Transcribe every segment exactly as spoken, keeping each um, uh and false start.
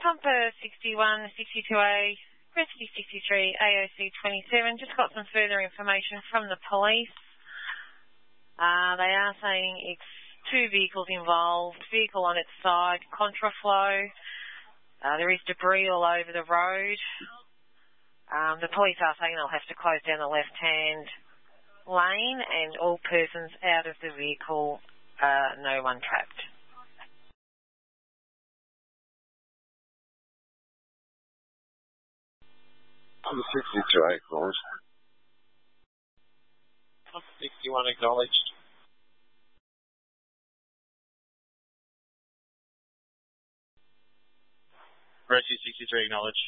Pumper sixty-one, sixty-two A, Rescue sixty-three, A O C twenty-seven. Just got some further information from the police. Uh, they are saying it's two vehicles involved, vehicle on its side, contraflow. Uh, there is debris all over the road. Um, the police are saying they'll have to close down the left-hand lane and all persons out of the vehicle, uh, no one trapped. I'm sixty-two acknowledged. I'm sixty-one acknowledged. Rescue sixty-three acknowledged.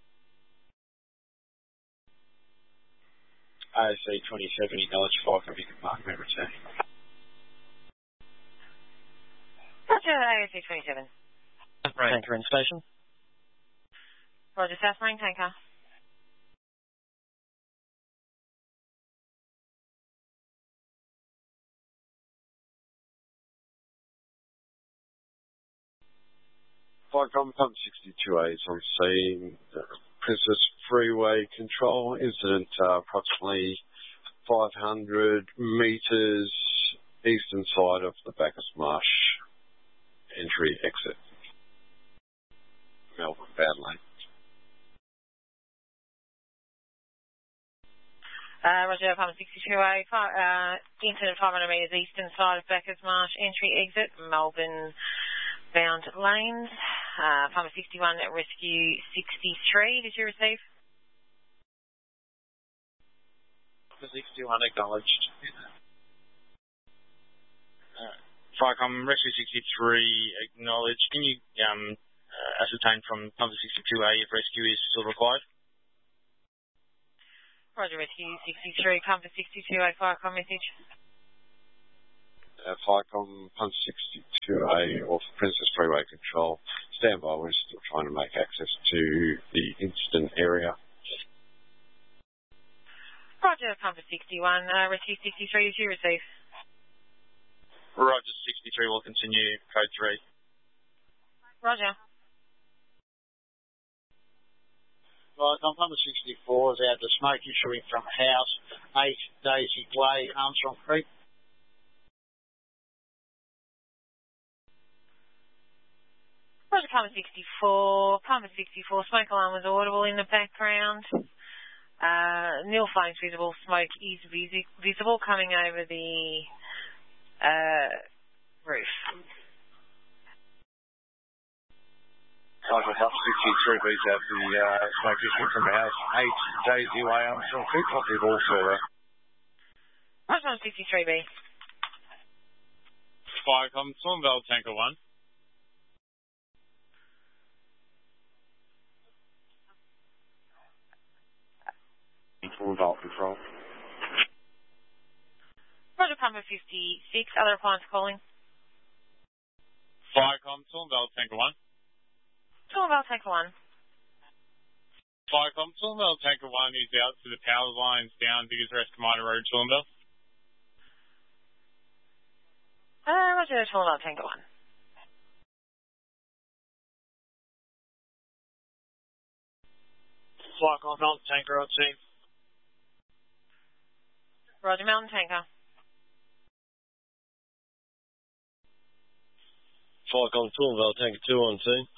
A O C twenty-seven acknowledged. Five copy compartment return. Roger, A O C twenty-seven. Tanker in station. Roger, South Marine Tanker. Vicom Pump sixty-two A is on scene. Princess Freeway Control incident, uh, approximately five hundred metres eastern side of the Bacchus Marsh entry exit. Melbourne, Bound Lane. Uh, Roger, Pumper sixty-two A, uh, incident five hundred metres eastern side of Bacchus Marsh entry exit, Melbourne Bound Lanes. Uh, Pumper sixty-one, Rescue sixty-three, did you receive? Pumper sixty-one acknowledged. Uh, Vicom Rescue sixty-three acknowledged. Can you um, uh, ascertain from Pumper sixty-two A if rescue is still required? Roger, Rescue sixty-three, Pumper sixty-two A, Vicom message. Uh, Vicom Pump sixty-two A off Princess Freeway Control. Stand by, we're still trying to make access to the incident area. Roger, Pumper sixty-one, uh, Rescue sixty-three, did you receive? Roger, sixty-three will continue, code three. Roger. Right, on Pumper sixty-four is out to smoke issuing from house eight Daisy Way, Armstrong Creek. Roger, Pumper sixty-four, Pumper sixty-four, smoke alarm was audible in the background. Uh, nil flames visible, smoke is visi- visible coming over the uh, roof. Roger, House sixty-three B's out the uh, smoke issuing from house eight Daisy Way, Armstrong Creek. Copy all further. Roger, sixty-three B. Vicom, Thornvale Tanker one. Thornvale Control. Roger, Pumper fifty-six, other appliance calling. Vicom, Thornvale Tanker one. Thornvale Tanker one. Vicom, Thornvale Tanker one is out to the power lines down Diggers Rest Miner Road, Thornvale. Uh, Roger, Thornvale Tanker one. Vicom Mountain Tanker on scene. Roger, Mountain Tanker. Vicom Thornvale Tanker two on scene.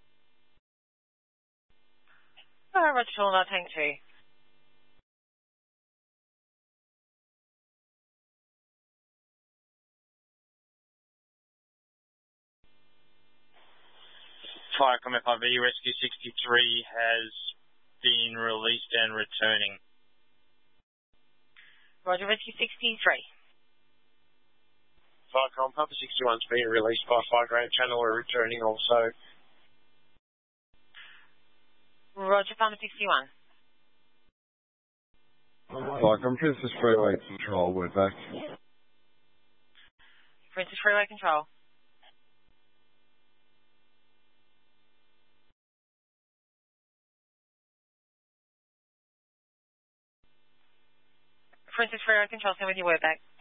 Uh, Roger, Thornvale Tanker two. Vicom F I V Rescue sixty-three has been released and returning. Roger, Rescue sixty-three. Vicom Pumper sixty-one's been released by Fire Grade Channel. We're returning also. Roger, Pumper sixty-one. Vicom Princess Freeway Control, we're back. Princess Freeway Control. Princess Freeway Control, send with your word back.